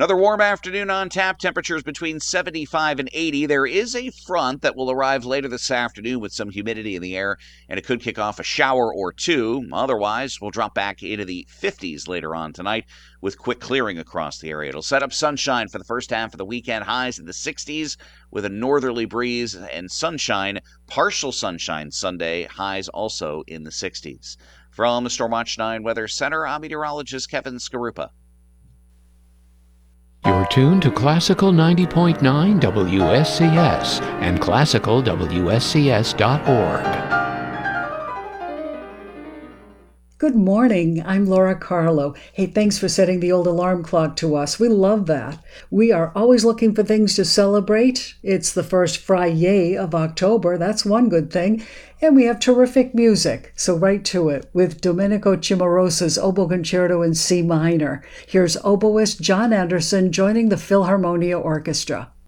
Another warm afternoon on tap. Temperatures between 75 and 80. There is a front that will arrive later this afternoon with some humidity in the air, and it could kick off a shower or two. Otherwise, we'll drop back into the 50s later on tonight with quick clearing across the area. It'll set up sunshine for the first half of the weekend. Highs in the 60s with a northerly breeze and sunshine. Partial sunshine Sunday. Highs also in the 60s. From the Stormwatch 9 Weather Center, I'm meteorologist Kevin Skarupa. You're tuned to Classical 90.9 WSCS and classicalwscs.org. Good morning. I'm Laura Carlo. Hey, thanks for setting the old alarm clock to us. We love that. We are always looking for things to celebrate. It's the first Friday of October. That's one good thing. And we have terrific music. So right to it with Domenico Cimarosa's Oboe Concerto in C minor. Here's oboist John Anderson joining the Philharmonia Orchestra.